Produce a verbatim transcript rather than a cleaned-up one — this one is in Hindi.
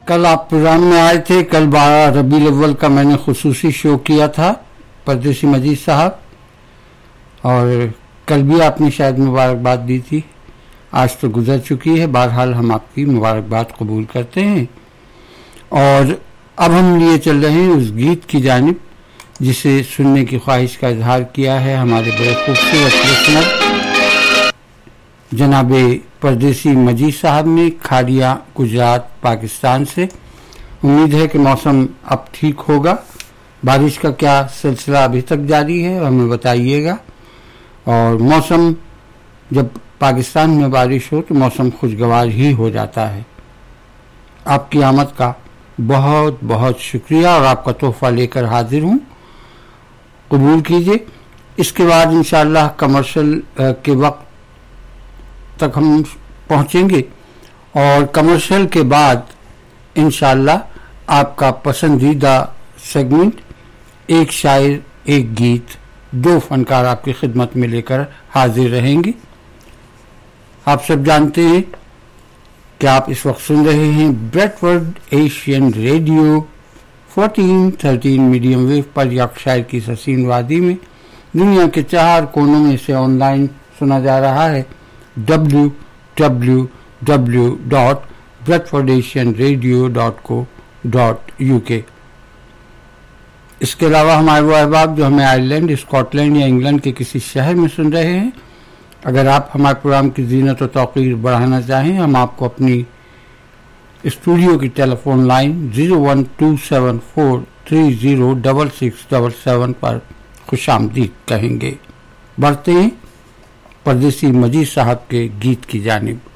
कल आप प्रोग्राम में आए थे। कल बारह रबीउल अव्वल का मैंने खुसूसी शो किया था परदेसी मजीद साहब, और कल भी आपने शायद मुबारकबाद दी थी। आज तो गुजर चुकी है, बहरहाल हम आपकी मुबारकबाद कबूल करते हैं। और अब हम लिए चल रहे हैं उस गीत की जानिब जिसे सुनने की ख्वाहिश का इजहार किया है हमारे बड़े खूबसूरत लिसनर जनाबे परदेसी मजीद साहब ने, खाड़िया गुजरात पाकिस्तान से। उम्मीद है कि मौसम अब ठीक होगा। बारिश का क्या सिलसिला अभी तक जारी है हमें बताइएगा। और मौसम, जब पाकिस्तान में बारिश हो तो मौसम खुशगवार ही हो जाता है। आपकी आमद का बहुत बहुत शुक्रिया और आपका तोहफा लेकर हाजिर हूँ, कबूल कीजिए। इसके बाद इंशाअल्लाह कमर्शियल के वक्त तक हम पहुंचेंगे और कमर्शियल के बाद इंशाअल्लाह आपका पसंदीदा सेगमेंट एक शायर एक गीत, दो फनकार आपकी खिदमत में लेकर हाजिर रहेंगे। आप सब जानते हैं कि आप इस वक्त सुन रहे हैं ब्रेडफोर्ड एशियन रेडियो चौदह तेरह मीडियम वेव पर यॉर्कशायर की हसीन वादी में दुनिया के चार कोनों में से ऑनलाइन सुना जा रहा है W W W dot Bradford Asian radio dot co dot U के। इसके अलावा हमारे वो अहबाब जो हमें आयरलैंड, स्कॉटलैंड या इंग्लैंड के किसी शहर में सुन रहे हैं, अगर आप हमारे प्रोग्राम की जीनत और तौकीर बढ़ाना चाहें, हम आपको अपनी स्टूडियो की telephone line zero one two seven four three zero double six double seven पर खुशामदीद कहेंगे। बढ़ते हैं परदेसी मजीद साहब के गीत की जानिब।